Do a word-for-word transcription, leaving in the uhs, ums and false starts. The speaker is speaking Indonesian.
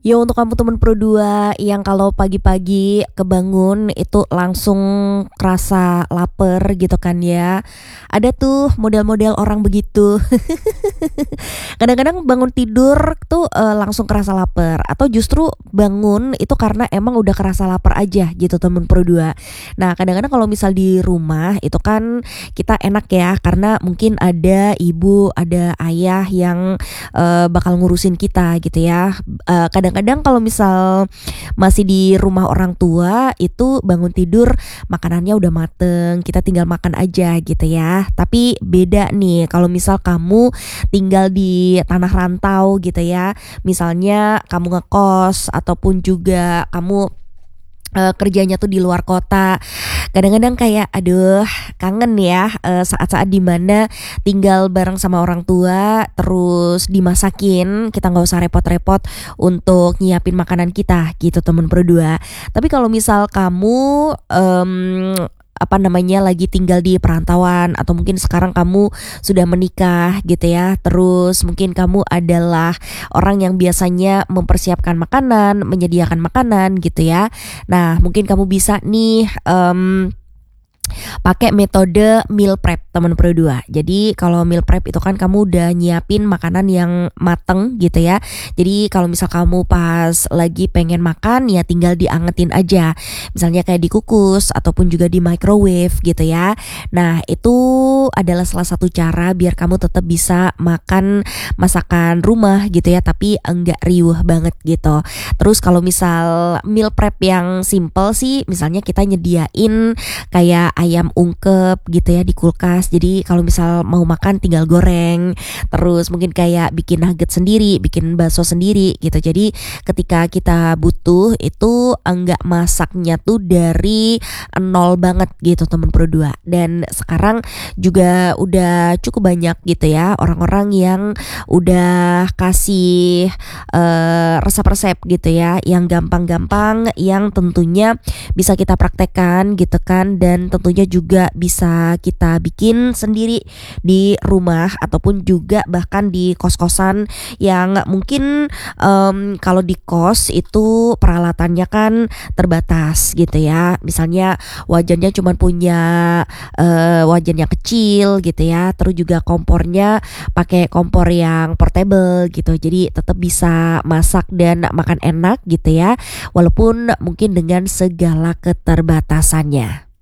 Ya untuk kamu temen Pro dua yang kalau pagi-pagi kebangun itu langsung kerasa laper gitu kan ya. Ada tuh model-model orang begitu. Kadang-kadang bangun tidur tuh, eee, langsung kerasa laper atau justru bangun itu karena emang udah kerasa laper aja gitu temen Pro dua. Nah kadang-kadang kalau misal di rumah itu kan kita enak ya karena mungkin ada ibu, ada ayah yang, eee, bakal ngurusin kita gitu ya. Eee, kadang-kadang kalau misal masih di rumah orang tua itu bangun tidur makanannya udah mateng, kita tinggal makan aja gitu ya. Tapi beda nih kalau misal kamu tinggal di tanah rantau gitu ya. Misalnya kamu ngekos ataupun juga kamu Eee, kerjanya tuh di luar kota. Kadang-kadang kayak aduh kangen ya, eee, saat-saat di mana tinggal bareng sama orang tua, terus dimasakin, kita nggak usah repot-repot untuk nyiapin makanan kita gitu temen Pro dua. Tapi kalau misal kamu, mmm, apa namanya, lagi tinggal di perantauan atau mungkin sekarang kamu sudah menikah gitu ya, terus mungkin kamu adalah orang yang biasanya mempersiapkan makanan, menyediakan makanan gitu ya. Nah, mungkin kamu bisa nih, mmm, pakai metode meal prep temen Pro dua. Jadi kalau meal prep itu kan kamu udah nyiapin makanan yang mateng gitu ya. Jadi kalau misal kamu pas lagi pengen makan ya tinggal diangetin aja. Misalnya kayak dikukus ataupun juga di microwave gitu ya. Nah, itu adalah salah satu cara biar kamu tetap bisa makan masakan rumah gitu ya, tapi enggak riuh banget gitu. Terus kalau misal meal prep yang simple sih, misalnya kita nyediain kayak ayam ungkep gitu ya di kulkas. Jadi kalau misal mau makan tinggal goreng. Terus mungkin kayak bikin nugget sendiri, bikin bakso sendiri gitu. Jadi ketika kita butuh itu enggak masaknya tuh dari nol banget gitu temen Pro dua. Dan sekarang juga udah cukup banyak gitu ya orang-orang yang udah kasih uh, resep-resep gitu ya yang gampang-gampang, yang tentunya bisa kita praktekkan gitu kan, dan tentunya juga bisa kita bikin sendiri di rumah ataupun juga bahkan di kos-kosan yang mungkin um, kalau di kos itu peralatannya kan terbatas gitu ya. Misalnya wajannya cuma punya uh, wajan yang kecil gitu ya, terus juga kompornya pakai kompor yang portable gitu. Jadi tetap bisa masak dan makan enak gitu ya, walaupun mungkin dengan segala keterbatasannya.